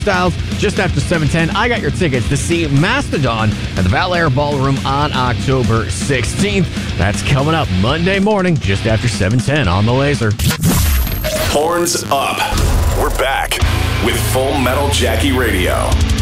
Styles just after 7:10. I got your tickets to see Mastodon at the Valair Ballroom on October 16th. That's coming up Monday morning just after 7:10 on The Laser. Horns up. We're back with Full Metal Jackie Radio.